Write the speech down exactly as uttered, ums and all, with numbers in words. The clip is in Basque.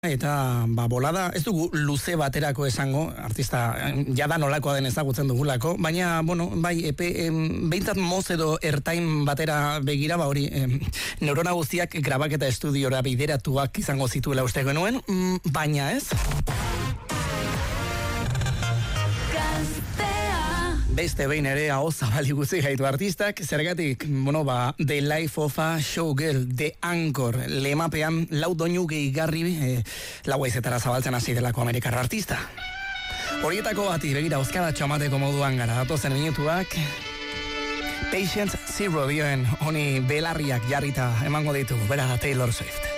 Eta ba, bolada, ez dugu luze baterako esango, artista jada nolakoa den ezagutzen dugulako, baina, bueno, bai, epe, em, behintzat moz edo ertain batera begira, ba hori, em, neurona guztiak grabaketa estudiora bideratuak izango zituela uste genuen, mm, baina ez? Beste behin ere hau zabali guzi gaitu artistak, zergatik, bueno, ba, The Life of a Showgirl, The Anchor, lemapean lau doinu gehigarri e, lau aizetara zabaltzen hasi delako amerikarra artista. Horietako bati, begira, oskada txamateko moduan gara, datozen minutuak, Patience Zero dioen honi belarriak jarrita emango ditugu, bera Taylor Swift.